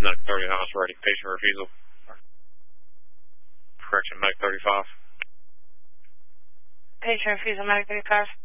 Medic 30 house ready. Patient refusal. Correction, Medic 35. Patient refusal, Medic 35.